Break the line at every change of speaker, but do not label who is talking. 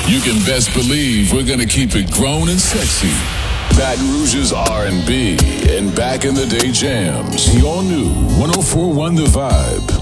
You can best believe we're gonna keep it grown and sexy. Baton Rouge's R&B and back in the day jams. The all new 104.1 The Vibe.